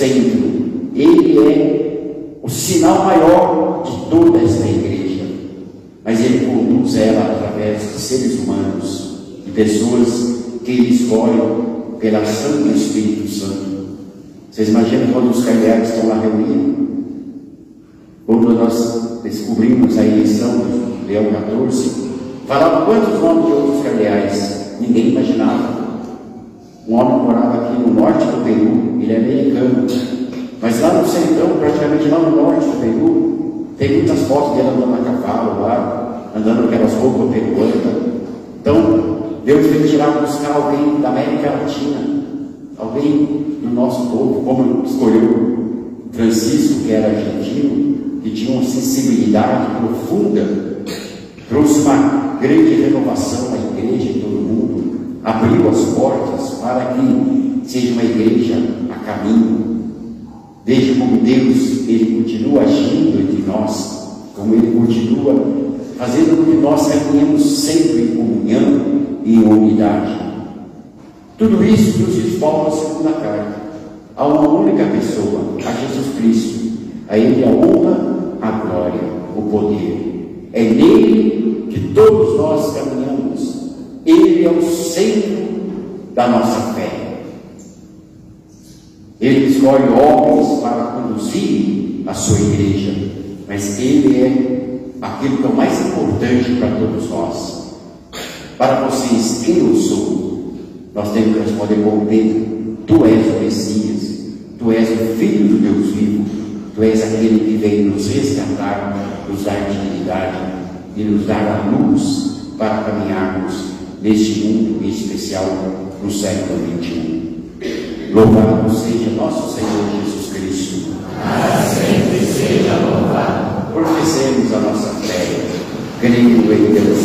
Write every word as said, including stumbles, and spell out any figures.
centro, Ele é o sinal maior de toda esta igreja, mas Ele conduz ela através de seres humanos, de pessoas que Ele escolhe pela ação do Espírito Santo. Vocês imaginam quando os cardeais estão lá reunidos? Quando nós descobrimos a eleição de Leão quatorze, falavam quantos nomes de outros cardeais? Ninguém imaginava. Um homem morava aqui no norte do Peru, ele é americano, mas lá no sertão, praticamente lá no norte do Peru, tem muitas fotos dele andando a cavalo lá, andando com aquelas roupas peruanas. Então, Deus veio tirar, buscar alguém da América Latina, alguém do nosso povo, como escolheu Francisco, que era argentino, que tinha uma sensibilidade profunda, trouxe uma grande renovação à igreja em todo mundo, abriu as portas para que seja uma igreja a caminho. Veja como Deus, Ele continua agindo entre nós, como Ele continua fazendo com que nós caminhemos sempre em comunhão e em unidade. Tudo isso nos diz Paulo na segunda carta. Há uma única pessoa, a Jesus Cristo. A Ele a honra, a glória, o poder. É nele que todos nós caminhamos. Ele é o centro da nossa fé. Ele escolhe homens para conduzir a sua igreja, mas Ele é aquilo que é o mais importante para todos nós. Para vocês, quem eu sou? Nós temos que responder com Pedro: Tu és o Messias, Tu és o Filho do Deus vivo, Tu és aquele que veio nos resgatar, nos dar dignidade e nos dar a luz para caminharmos neste mundo, em especial no século vinte e um. Louvado seja nosso Senhor Jesus Cristo. Para sempre seja louvado. Professemos a nossa fé, cremos